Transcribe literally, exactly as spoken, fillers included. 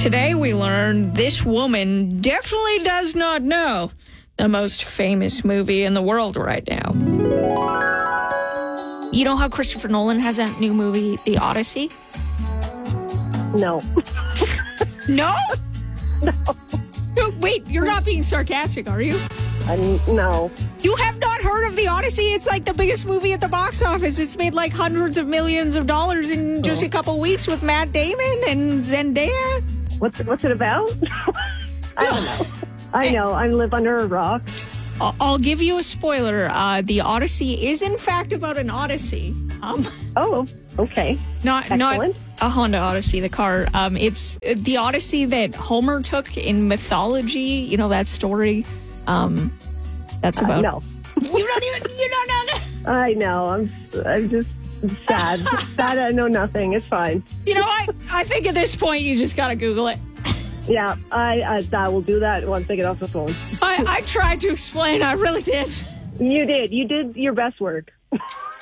Today we learned this woman definitely does not know the most famous movie in the world right now. You know how Christopher Nolan has that new movie, The Odyssey? No. No? No. No, wait, you're not being sarcastic, are you? Um, no. You have not heard of The Odyssey? It's like the biggest movie at the box office. It's made like hundreds of millions of dollars in just a couple weeks with Matt Damon and Zendaya. What's it, what's it about? I don't know. I know. I live under a rock. I'll, I'll give you a spoiler. Uh, the Odyssey is, in fact, about an Odyssey. Um, Oh, okay. not Excellent. not a Honda Odyssey, the car. Um, it's the Odyssey that Homer took in mythology. You know that story. Um, that's Uh, about. no. You don't even. You don't know. I know. I'm. I'm just sad. sad. I know nothing. It's fine. You know what? I think at this point you just gotta Google it. Yeah, I. I, I will do that once I get off the phone. I, I tried to explain. I really did. You did. You did your best work.